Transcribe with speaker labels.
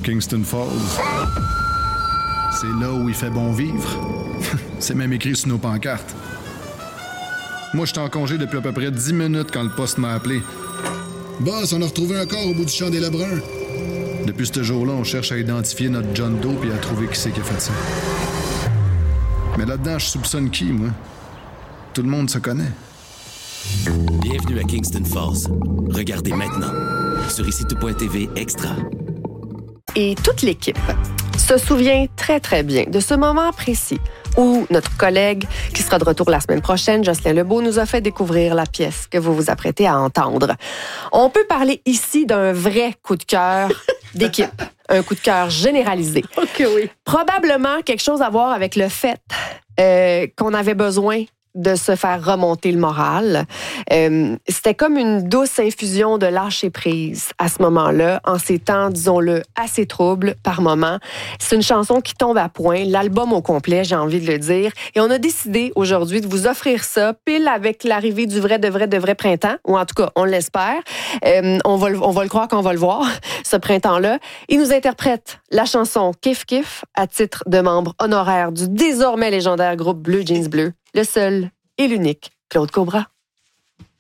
Speaker 1: Kingston Falls. C'est là où il fait bon vivre. C'est même écrit sur nos pancartes. Moi, j'étais en congé depuis à peu près 10 minutes quand le poste m'a appelé.
Speaker 2: Boss, on a retrouvé un corps au bout du champ des Lebrun.
Speaker 1: Depuis ce jour-là, on cherche à identifier notre John Doe et à trouver qui c'est qui a fait ça. Mais là-dedans, je soupçonne qui, moi? Tout le monde se connaît.
Speaker 3: Bienvenue à Kingston Falls. Regardez maintenant sur ICITO.TV Extra.
Speaker 4: Et toute l'équipe se souvient très, très bien de ce moment précis où notre collègue, qui sera de retour la semaine prochaine, Jocelyn Lebeau, nous a fait découvrir la pièce que vous vous apprêtez à entendre. On peut parler ici d'un vrai coup de cœur d'équipe. Un coup de cœur généralisé.
Speaker 5: OK, oui.
Speaker 4: Probablement quelque chose à voir avec le fait qu'on avait besoin de se faire remonter le moral. C'était comme une douce infusion de lâcher prise à ce moment-là, en ces temps, disons-le, assez troubles par moment. C'est une chanson qui tombe à point, l'album au complet, j'ai envie de le dire. Et on a décidé aujourd'hui de vous offrir ça, pile avec l'arrivée du vrai printemps, ou en tout cas, on l'espère. On va le croire quand on va le voir, ce printemps-là. Il nous interprète la chanson Kif Kif à titre de membre honoraire du désormais légendaire groupe Bleu Jeans Bleu, le seul et l'unique Claude Cobra.